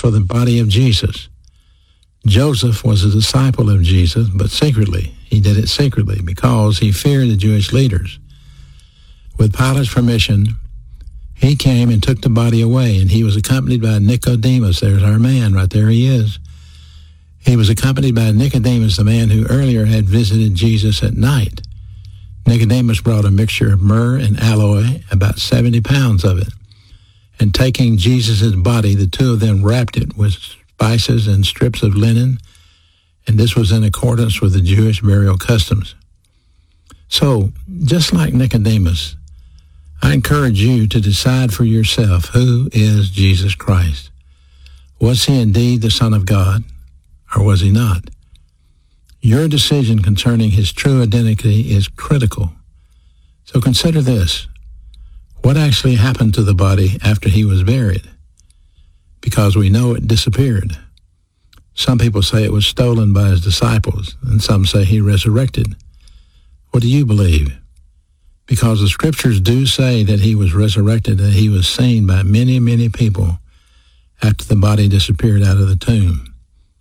for the body of Jesus. Joseph was a disciple of Jesus, but secretly. He did it secretly because he feared the Jewish leaders. With Pilate's permission, he came and took the body away, and he was accompanied by Nicodemus. There's our man, right there he is. He was accompanied by Nicodemus, the man who earlier had visited Jesus at night. Nicodemus brought a mixture of myrrh and aloe, about 70 pounds of it. And taking Jesus' body, the two of them wrapped it with spices and strips of linen, and this was in accordance with the Jewish burial customs. So, just like Nicodemus, I encourage you to decide for yourself, who is Jesus Christ? Was he indeed the Son of God, or was he not? Your decision concerning his true identity is critical. So consider this. What actually happened to the body after he was buried? Because we know it disappeared. Some people say it was stolen by his disciples, and some say he resurrected. What do you believe? Because the scriptures do say that he was resurrected, that he was seen by many, many people after the body disappeared out of the tomb.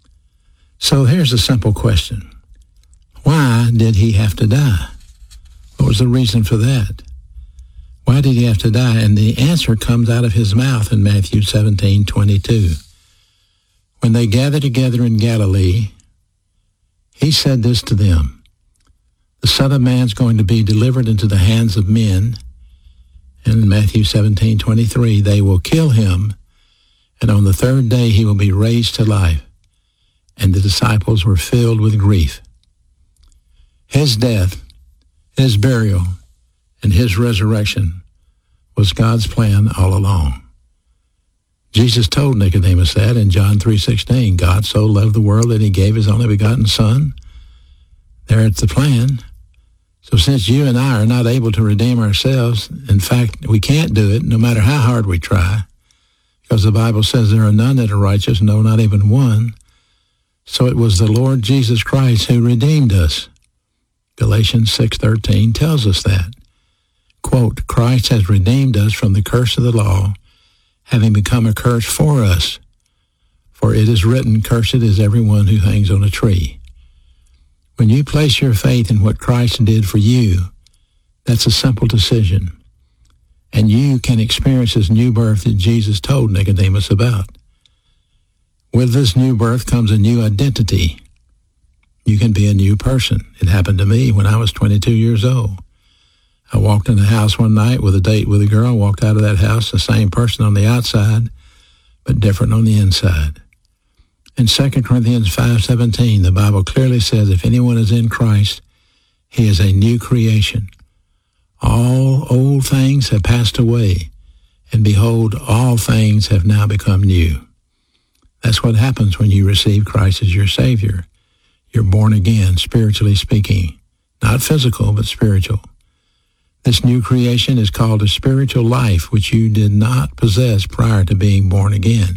So here's a simple question. Why did he have to die? What was the reason for that? Why did he have to die? And the answer comes out of his mouth in Matthew 17:22. When they gathered together in Galilee, he said this to them, "The Son of Man's going to be delivered into the hands of men." And in Matthew 17:23, they will kill him, and on the third day he will be raised to life. And the disciples were filled with grief. His death, his burial, and his resurrection was God's plan all along. Jesus told Nicodemus that in John 3:16, God so loved the world that he gave his only begotten Son. There's the plan. So since you and I are not able to redeem ourselves, in fact, we can't do it no matter how hard we try, because the Bible says there are none that are righteous, no, not even one. So it was the Lord Jesus Christ who redeemed us. Galatians 6:13 tells us that. Quote, Christ has redeemed us from the curse of the law, having become a curse for us. For it is written, cursed is everyone who hangs on a tree. When you place your faith in what Christ did for you, that's a simple decision. And you can experience this new birth that Jesus told Nicodemus about. With this new birth comes a new identity. You can be a new person. It happened to me when I was 22 years old. I walked in the house one night with a date with a girl, walked out of that house, the same person on the outside, but different on the inside. In 2 Corinthians 5:17, the Bible clearly says, if anyone is in Christ, he is a new creation. All old things have passed away, and behold, all things have now become new. That's what happens when you receive Christ as your Savior. You're born again, spiritually speaking. Not physical, but spiritual. This new creation is called a spiritual life, which you did not possess prior to being born again.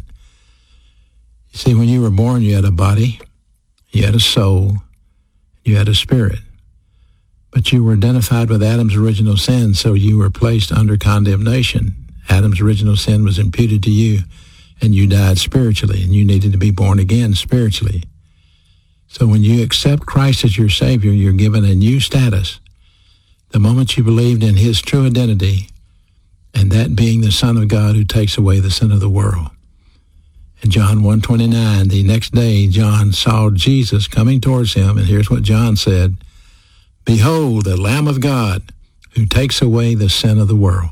You see, when you were born, you had a body, you had a soul, you had a spirit. But you were identified with Adam's original sin, so you were placed under condemnation. Adam's original sin was imputed to you, and you died spiritually, and you needed to be born again spiritually. So when you accept Christ as your Savior, you're given a new status. The moment you believed in his true identity, and that being the Son of God who takes away the sin of the world. In John 1:29, the next day, John saw Jesus coming towards him, and here's what John said, Behold, the Lamb of God who takes away the sin of the world.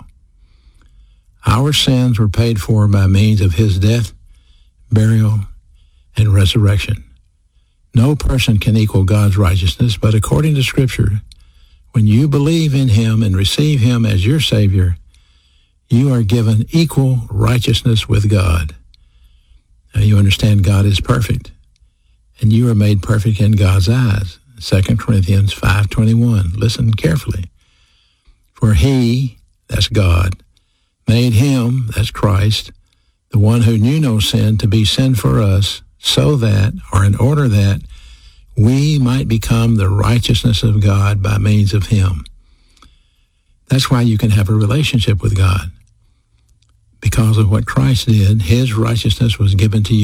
Our sins were paid for by means of his death, burial, and resurrection. No person can equal God's righteousness, but according to Scripture, when you believe in him and receive him as your Savior, you are given equal righteousness with God. Now you understand God is perfect, and you are made perfect in God's eyes. 2 Corinthians 5:21. Listen carefully. For he, that's God, made him, that's Christ, the one who knew no sin, to be sin for us, so that, or in order that, we might become the righteousness of God by means of him. That's why you can have a relationship with God. Because of what Christ did, his righteousness was given to you.